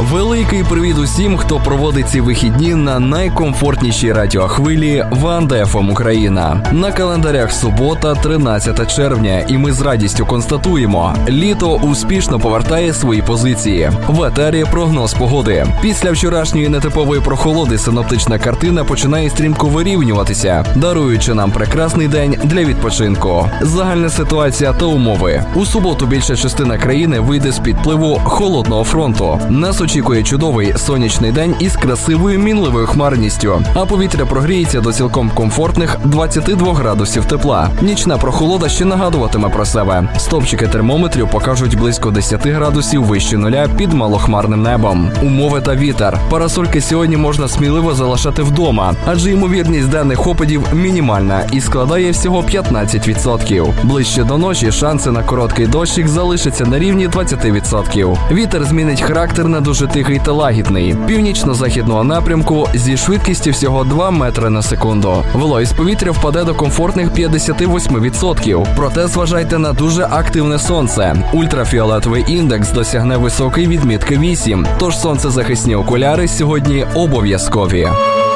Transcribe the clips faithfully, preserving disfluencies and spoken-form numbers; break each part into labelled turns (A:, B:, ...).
A: Великий привіт усім, хто проводить ці вихідні на найкомфортнішій радіохвилі Ванда еф ем Україна. На календарях субота, тринадцяте червня, і ми з радістю констатуємо, літо успішно повертає свої позиції. В етері прогноз погоди. Після вчорашньої нетипової прохолоди синоптична картина починає стрімко вирівнюватися, даруючи нам прекрасний день для відпочинку. Загальна ситуація та умови. У суботу більша частина країни вийде з підпливу холодного фронту. Нас очікує чудовий сонячний день із красивою мінливою хмарністю, а повітря прогріється до цілком комфортних двадцяти двох градусів тепла. Нічна прохолода ще нагадуватиме про себе. Стопчики термометрів покажуть близько десяти градусів вище нуля під малохмарним небом. Умови та вітер. Парасольки сьогодні можна сміливо залишати вдома, адже ймовірність денних опадів мінімальна і складає всього п'ятнадцять відсотків. Ближче до ночі шанси на короткий дощик залишаться на рівні двадцять відсотків. Вітер змінить характер на дуже тихий та лагідний. Північно-західного напрямку зі швидкістю всього два метри на секунду. Вологість повітря впаде до комфортних п'ятдесят вісім відсотків. Проте зважайте на дуже активне сонце. Ультрафіолетовий індекс досягне високої відмітки вісім, тож сонцезахисні окуляри сьогодні обов'язкові.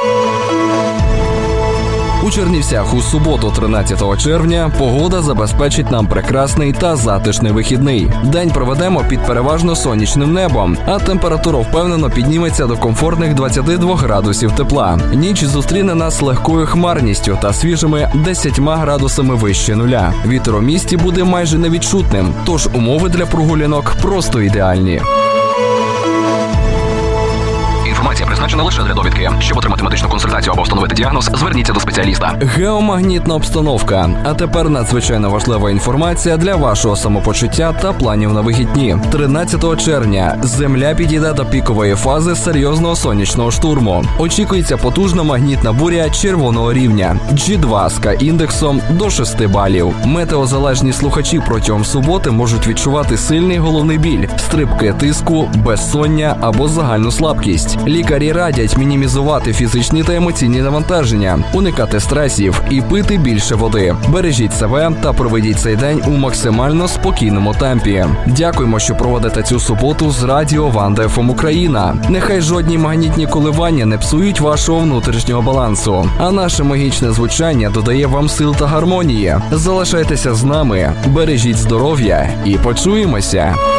A: У Чернівцях у суботу, тринадцятого червня, погода забезпечить нам прекрасний та затишний вихідний. День проведемо під переважно сонячним небом, а температура впевнено підніметься до комфортних двадцяти двох градусів тепла. Ніч зустріне нас легкою хмарністю та свіжими десятьма градусами вище нуля. Вітер у місті буде майже невідчутним, тож умови для прогулянок просто ідеальні.
B: Інформація призначена лише для довідки. Щоб отримати медичну консультацію або встановити діагноз, зверніться до спеціаліста.
A: Геомагнітна обстановка. А тепер надзвичайно важлива інформація для вашого самопочуття та планів на вихідні. тринадцятого червня Земля підійде до пікової фази серйозного сонячного штурму. Очікується потужна магнітна буря червоного рівня джі два з К-індексом до шести балів. Метеозалежні слухачі протягом суботи можуть відчувати сильний головний біль, стрибки тиску, безсоння або загальну слабкість. Лікарі радять мінімізувати фізичні та емоційні навантаження, уникати стресів і пити більше води. Бережіть себе та проведіть цей день у максимально спокійному темпі. Дякуємо, що проводите цю суботу з радіо Ванда еф ем Україна. Нехай жодні магнітні коливання не псують вашого внутрішнього балансу, а наше магічне звучання додає вам сил та гармонії. Залишайтеся з нами, бережіть здоров'я і почуємося!